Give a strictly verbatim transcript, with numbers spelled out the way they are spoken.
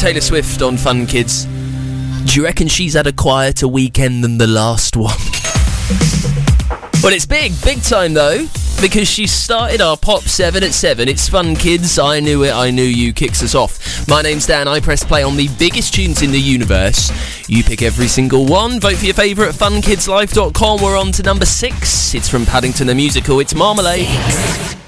Taylor Swift on Fun Kids. Do you reckon she's had a quieter weekend than the last one? Well, it's big, big time though, because she started our Pop seven at seven. It's Fun Kids, I Knew It, I Knew You kicks us off. My name's Dan, I press play on the biggest tunes in the universe. You pick every single one, vote for your favourite at fun kids life dot com. We're on to number six. It's from Paddington the Musical, it's Marmalade.